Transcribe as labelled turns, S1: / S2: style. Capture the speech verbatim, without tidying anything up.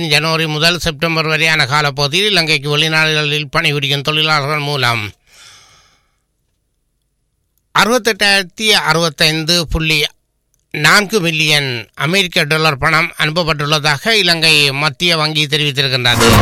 S1: ஆண்டின் ஜனவரி முதல் செப்டம்பர் வரையான காலப்பகுதியில் இலங்கைக்கு வெளிநாடுகளில் பணிபுரியும் தொழிலாளர்கள் மூலம் அறுபத்தெட்டாயிரத்தி அறுபத்தைந்து புள்ளி நான்கு மில்லியன் அமெரிக்க டாலர் பணம் அனுப்பப்பட்டுள்ளதாக இலங்கை மத்திய வங்கி தெரிவித்திருக்கின்றது.